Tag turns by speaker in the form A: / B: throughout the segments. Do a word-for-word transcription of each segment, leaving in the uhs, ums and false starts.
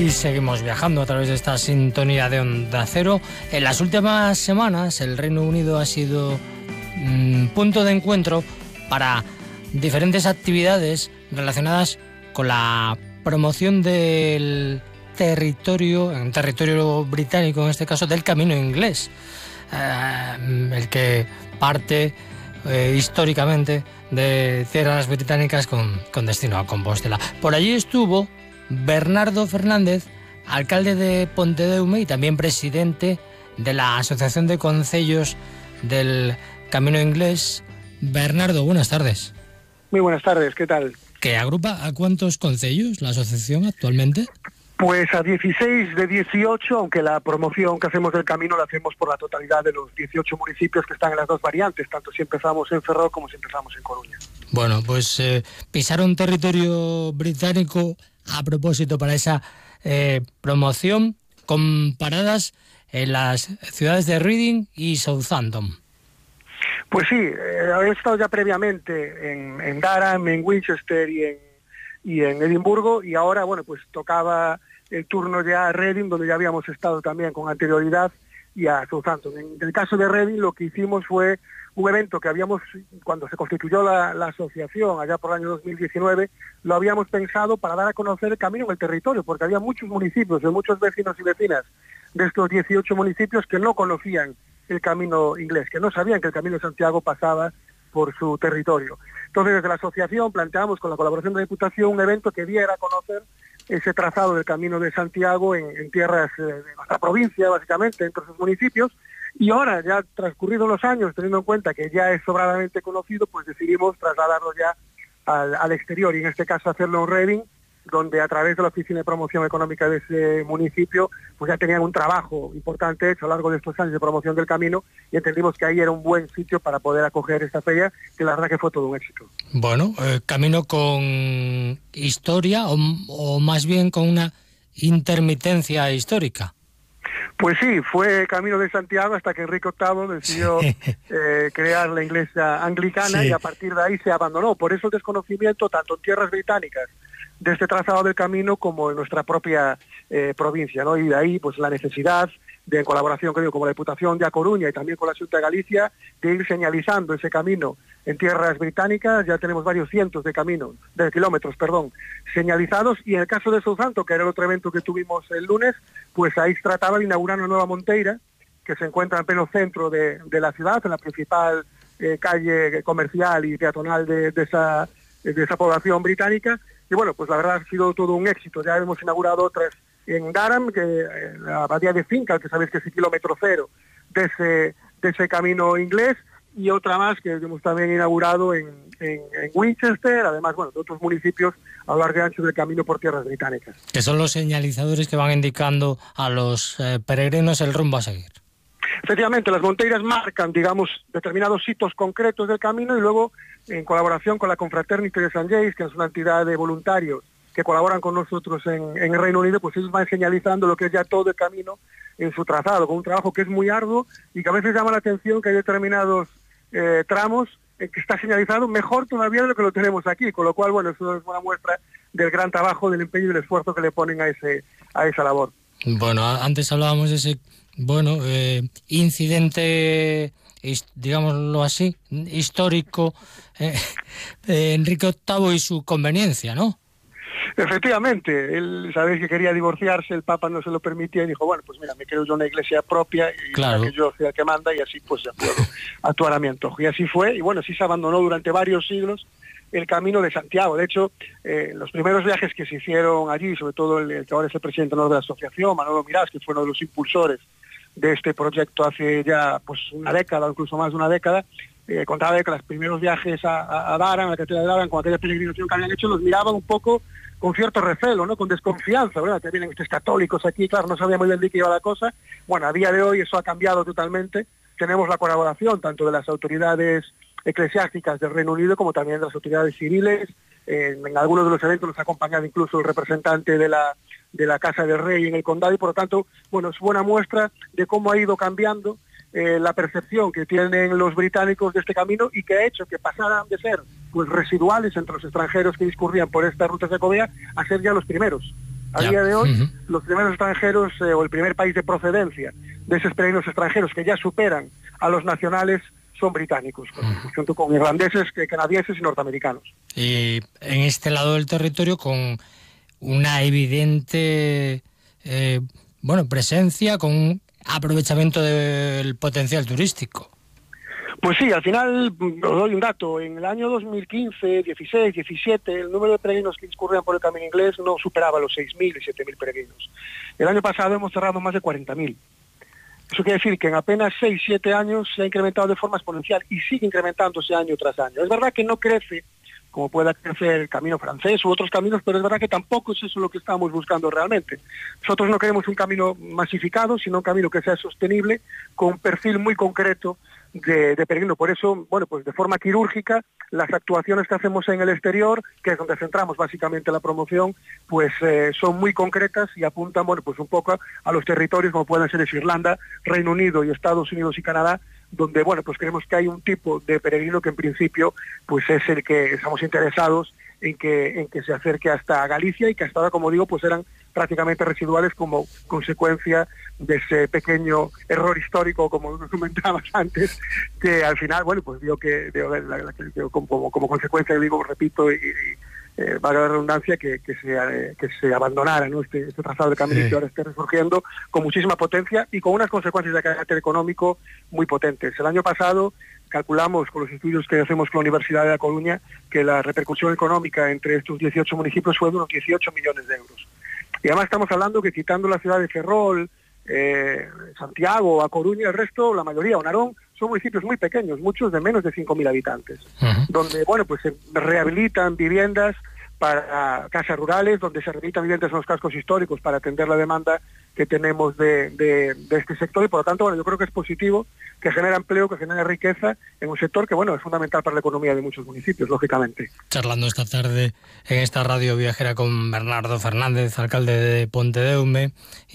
A: Y seguimos viajando a través de esta sintonía de Onda Cero. En las últimas semanas el Reino Unido ha sido mmm, punto de encuentro para diferentes actividades relacionadas con la promoción del territorio, en territorio británico en este caso, del Camino Inglés, eh, el que parte eh, históricamente de tierras británicas con, con destino a Compostela. Por allí estuvo Bernardo Fernández, alcalde de Pontedeume y también presidente de la Asociación de Concellos del Camino Inglés. Bernardo, buenas tardes.
B: Muy buenas tardes, ¿qué tal?
A: ¿Que agrupa a cuántos concellos la asociación actualmente?
B: Pues a dieciséis de dieciocho, aunque la promoción que hacemos del camino la hacemos por la totalidad de los dieciocho municipios que están en las dos variantes, tanto si empezamos en Ferrol como si empezamos en Coruña.
A: Bueno, pues eh, pisaron territorio británico a propósito para esa eh, promoción, con paradas en las ciudades de Reading y Southampton.
B: Pues sí, eh, había estado ya previamente en, en Durham, en Winchester y en, y en Edimburgo, y ahora, bueno, pues tocaba el turno ya a Reading, donde ya habíamos estado también con anterioridad, y a Southampton. En el caso de Reading lo que hicimos fue un evento que habíamos, cuando se constituyó la, la asociación allá por el año dos mil diecinueve, lo habíamos pensado para dar a conocer el camino en el territorio, porque había muchos municipios, de muchos vecinos y vecinas de estos dieciocho municipios que no conocían el camino inglés, que no sabían que el Camino de Santiago pasaba por su territorio. Entonces, desde la asociación planteamos, con la colaboración de la Diputación, un evento que diera a conocer ese trazado del Camino de Santiago en, en tierras eh, de nuestra provincia, básicamente, entre sus municipios. Y ahora, ya transcurridos los años, teniendo en cuenta que ya es sobradamente conocido, pues decidimos trasladarlo ya al, al exterior, y en este caso hacerlo en Reading, donde a través de la Oficina de Promoción Económica de ese municipio, pues ya tenían un trabajo importante hecho a lo largo de estos años de promoción del camino, y entendimos que ahí era un buen sitio para poder acoger esta feria, que la verdad que fue todo un éxito.
A: Bueno, eh, camino con historia, o, o más bien con una intermitencia histórica.
B: Pues sí, fue Camino de Santiago hasta que Enrique octavo decidió eh, crear la Iglesia anglicana, sí. Y a partir de ahí se abandonó. Por eso el desconocimiento, tanto en tierras británicas, de este trazado del camino, como en nuestra propia eh, provincia, ¿no? Y de ahí pues la necesidad de, en colaboración creo, como la Diputación de A Coruña y también con la Xunta de Galicia, de ir señalizando ese camino en tierras británicas. Ya tenemos varios cientos de caminos, de kilómetros, perdón, señalizados, y en el caso de Southampton, que era el otro evento que tuvimos el lunes, pues ahí se trataba de inaugurar una nueva monteira, que se encuentra en pleno centro de, de la ciudad, en la principal eh, calle comercial y peatonal de, de, esa, de esa población británica. Y bueno, pues la verdad ha sido todo un éxito. Ya hemos inaugurado otras en Durham, que eh, la abadía de Fincal, que sabéis que es el kilómetro cero de ese, de ese camino inglés, y otra más que hemos también inaugurado en, en, en Winchester, además, bueno, de otros municipios a lo largo y ancho del camino por tierras británicas.
A: Que son los señalizadores que van indicando a los eh, peregrinos el rumbo a seguir.
B: Efectivamente, las monteiras marcan, digamos, determinados hitos concretos del camino, y luego, en colaboración con la Confraternity de Saint James, que es una entidad de voluntarios que colaboran con nosotros en, en el Reino Unido, pues ellos van señalizando lo que es ya todo el camino en su trazado, con un trabajo que es muy arduo y que a veces llama la atención que hay determinados eh, tramos eh, que está señalizado mejor todavía de lo que lo tenemos aquí, con lo cual, bueno, eso es una muestra del gran trabajo, del empeño y del esfuerzo que le ponen a ese a esa labor.
A: Bueno, antes hablábamos de ese, bueno, eh, incidente, digámoslo así, histórico, eh, de Enrique octavo y su conveniencia, ¿no?
B: Efectivamente, él, sabéis que quería divorciarse, el Papa no se lo permitía y dijo, bueno, pues mira, me creo yo una iglesia propia y claro, que yo sea el que manda, y así pues ya puedo actuar a mi antojo. Y así fue, y bueno, así se abandonó durante varios siglos el Camino de Santiago. De hecho, eh, los primeros viajes que se hicieron allí, sobre todo el, el que ahora es el presidente de la asociación, Manolo Mirás, que fue uno de los impulsores de este proyecto hace ya pues una década, incluso más de una década, eh, contaba de que los primeros viajes a, a, a Durham, a la catedral de Durham, con aquella peregrinación que habían hecho, los miraban un poco con cierto recelo, ¿no? Con desconfianza, ¿verdad? Que vienen estos católicos aquí, claro, no sabía muy bien de qué iba la cosa. Bueno, a día de hoy eso ha cambiado totalmente. Tenemos la colaboración tanto de las autoridades eclesiásticas del Reino Unido como también de las autoridades civiles. Eh, en algunos de los eventos nos ha acompañado incluso el representante de la, de la Casa del Rey en el condado, y por lo tanto, bueno, es buena muestra de cómo ha ido cambiando eh, la percepción que tienen los británicos de este camino, y que ha hecho que pasaran de ser pues residuales entre los extranjeros que discurrían por estas rutas de Jacobea a ser ya los primeros. A
A: ya.
B: día de hoy,
A: Uh-huh.
B: los primeros extranjeros, eh, o el primer país de procedencia de esos peregrinos extranjeros que ya superan a los nacionales son británicos, uh-huh. junto con irlandeses, canadienses y norteamericanos.
A: Y en este lado del territorio con una evidente eh, bueno, presencia, con un aprovechamiento del potencial turístico.
B: Pues sí, al final os doy un dato. En el año dos mil quince, dieciséis, diecisiete, el número de peregrinos que discurrían por el Camino Inglés no superaba los seis mil y siete mil peregrinos. El año pasado hemos cerrado más de cuarenta mil. Eso quiere decir que en apenas seis siete años se ha incrementado de forma exponencial y sigue incrementándose año tras año. Es verdad que no crece como pueda crecer el camino francés u otros caminos, pero es verdad que tampoco es eso lo que estamos buscando realmente. Nosotros no queremos un camino masificado, sino un camino que sea sostenible, con un perfil muy concreto de, de peregrino. Por eso, bueno, pues de forma quirúrgica, las actuaciones que hacemos en el exterior, que es donde centramos básicamente la promoción, pues eh, son muy concretas y apuntan, bueno, pues un poco a los territorios como pueden ser Irlanda, Reino Unido y Estados Unidos y Canadá, donde, bueno, pues creemos que hay un tipo de peregrino que en principio pues es el que estamos interesados en que en que se acerque hasta Galicia y que hasta ahora, como digo, pues eran prácticamente residuales como consecuencia de ese pequeño error histórico, como nos comentabas antes, que al final, bueno, pues dio que, dio la, la, que como, como consecuencia, digo, repito, y, y eh, valga la redundancia, que, que, se, eh, que se abandonara, ¿no?, este, este trazado de camino, sí, que ahora esté resurgiendo con muchísima potencia y con unas consecuencias de carácter económico muy potentes. El año pasado calculamos con los estudios que hacemos con la Universidad de La Coruña que la repercusión económica entre estos dieciocho municipios fue de unos dieciocho millones de euros. Y además estamos hablando que quitando la ciudad de Ferrol, eh, Santiago, A Coruña, el resto, la mayoría, o Narón, son municipios muy pequeños, muchos de menos de cinco mil habitantes, uh-huh. donde, bueno, pues se rehabilitan viviendas para casas rurales, donde se rehabilitan viviendas en los cascos históricos para atender la demanda que tenemos de, de, de este sector y por lo tanto, bueno, yo creo que es positivo, que genera empleo, que genera riqueza en un sector que, bueno, es fundamental para la economía de muchos municipios, lógicamente.
A: Charlando esta tarde en esta radio viajera con Bernardo Fernández, alcalde de Pontedeume,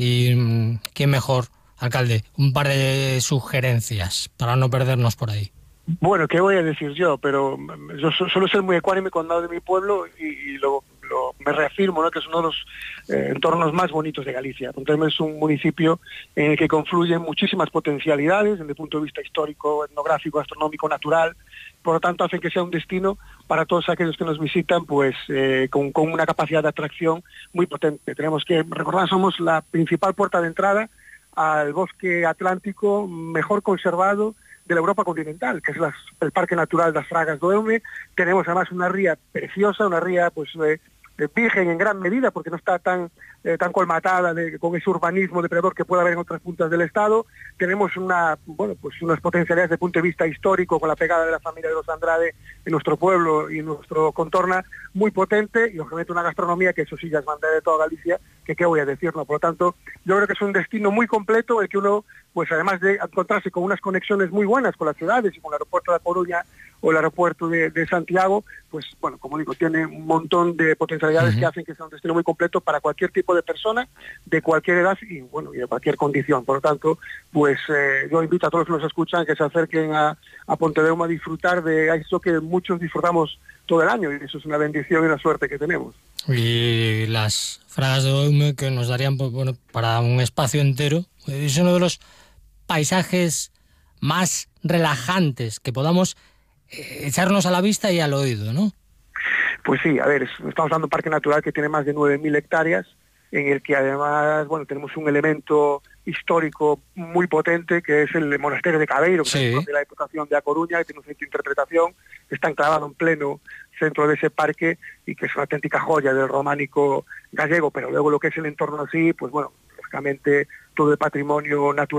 A: y ¿quién mejor, alcalde? Un par de sugerencias para no perdernos por ahí.
B: Bueno, ¿qué voy a decir yo? Pero yo suelo ser muy ecuánime con lado de mi pueblo y, y lo, lo, me reafirmo, ¿no?, que es uno de los eh, entornos más bonitos de Galicia. Pontedeume es un municipio en el que confluyen muchísimas potencialidades desde el punto de vista histórico, etnográfico, gastronómico, natural. Por lo tanto, hace que sea un destino para todos aquellos que nos visitan, pues eh, con, con una capacidad de atracción muy potente. Tenemos que recordar, somos la principal puerta de entrada al bosque atlántico mejor conservado de la Europa continental, que es las, el Parque Natural das Fragas do Eume. Tenemos además una ría preciosa, una ría pues eh, de virgen en gran medida, porque no está tan eh, tan colmatada de, con ese urbanismo depredador que puede haber en otras puntas del Estado. Tenemos una, bueno, pues unas potencialidades desde el punto de vista histórico, con la pegada de la familia de los Andrade en nuestro pueblo y en nuestro contorna, muy potente, y obviamente una gastronomía que eso sí ya es bandera de toda Galicia, que qué voy a decir, ¿no? Por lo tanto, yo creo que es un destino muy completo, el que uno, pues además de encontrarse con unas conexiones muy buenas con las ciudades y con el aeropuerto de La Coruña o el aeropuerto de, de Santiago, pues bueno, como digo, tiene un montón de potencialidades uh-huh. que hacen que sea un destino muy completo para cualquier tipo de persona, de cualquier edad y bueno, y de cualquier condición. Por lo tanto, pues eh, yo invito a todos los que nos escuchan que se acerquen a, a Pontedeume a disfrutar de eso que muchos disfrutamos todo el año, y eso es una bendición y una suerte que tenemos.
A: Y las Fragas de Eume, que nos darían, pues, bueno, para un espacio entero, es uno de los paisajes más relajantes que podamos eh, echarnos a la vista y al oído, ¿no?
B: Pues sí, a ver, estamos hablando de un parque natural que tiene más de nueve mil hectáreas, en el que además, bueno, tenemos un elemento histórico muy potente, que es el monasterio de Cabeiro, que sí. es de la Diputación de A Coruña, que tiene un centro de interpretación, que está enclavado en pleno centro de ese parque y que es una auténtica joya del románico gallego, pero luego lo que es el entorno así, pues bueno, lógicamente todo el patrimonio natural